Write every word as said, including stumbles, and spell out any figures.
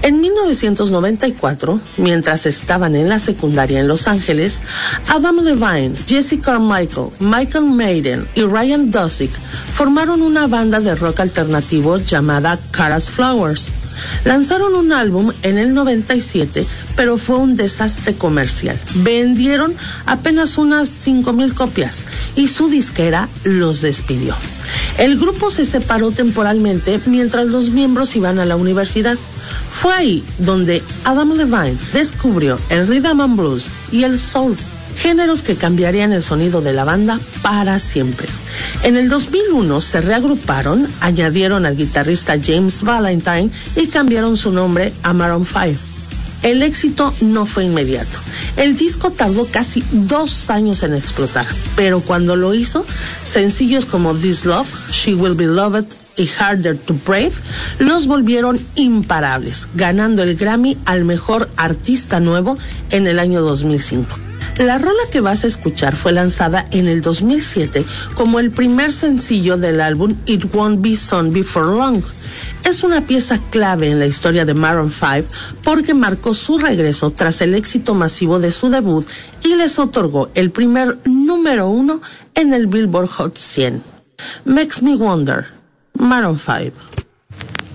En mil novecientos noventa y cuatro, mientras estaban en la secundaria en Los Ángeles, Adam Levine, Jesse Carmichael, Michael Maiden y Ryan Dosick formaron una banda de rock alternativo llamada Kara's Flowers. Lanzaron un álbum en el noventa y siete, pero fue un desastre comercial. Vendieron apenas unas cinco mil copias y su disquera los despidió. El grupo se separó temporalmente mientras los miembros iban a la universidad. Fue ahí donde Adam Levine descubrió el rhythm and blues y el soul, géneros que cambiarían el sonido de la banda para siempre. En el dos mil uno se reagruparon, añadieron al guitarrista James Valentine y cambiaron su nombre a Maroon cinco. El éxito no fue inmediato. El disco tardó casi dos años en explotar, pero cuando lo hizo, sencillos como This Love, She Will Be Loved y Harder to Breathe los volvieron imparables, ganando el Grammy al mejor artista nuevo en el año dos mil cinco. La rola que vas a escuchar fue lanzada en el dos mil siete como el primer sencillo del álbum It Won't Be Soon Before Long. Es una pieza clave en la historia de Maroon cinco porque marcó su regreso tras el éxito masivo de su debut y les otorgó el primer número uno en el Billboard Hot cien. Makes Me Wonder, Maroon cinco.